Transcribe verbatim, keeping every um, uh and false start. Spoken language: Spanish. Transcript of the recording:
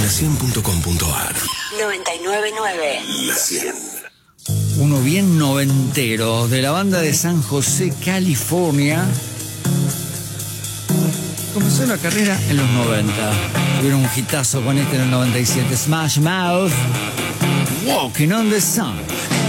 la cien punto com punto ar. noventa y nueve punto nueve. La cien. Uno bien noventero, de la banda de San José, California. Comenzó la carrera en los noventa. Tuvieron un hitazo con este en el noventa y siete. Smash Mouth, Walking on the Sun.